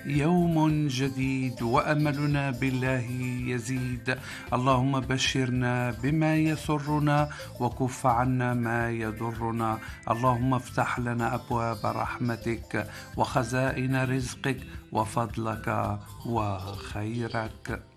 يوم جديد وأملنا بالله يزيد. اللهم بشرنا بما يسرنا وكف عنا ما يضرنا. اللهم افتح لنا أبواب رحمتك وخزائن رزقك وفضلك وخيرك.